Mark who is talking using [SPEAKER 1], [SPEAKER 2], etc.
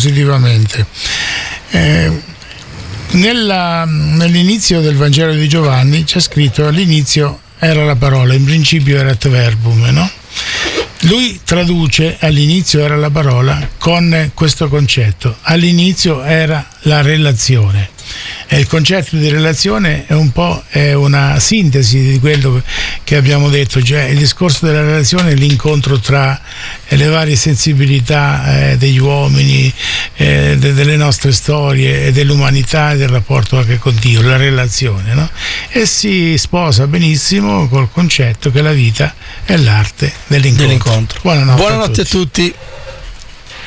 [SPEAKER 1] positivamente. Nell'inizio del Vangelo di Giovanni c'è scritto: all'inizio era la parola, in principio erat verbum, no? Lui traduce all'inizio era la parola con questo concetto: all'inizio era la relazione. E il concetto di relazione è una sintesi di quello che abbiamo detto, cioè il discorso della relazione è l'incontro tra le varie sensibilità degli uomini, delle nostre storie e dell'umanità e del rapporto anche con Dio, la relazione, no? E si sposa benissimo col concetto che la vita è l'arte dell'incontro.
[SPEAKER 2] Buonanotte a tutti.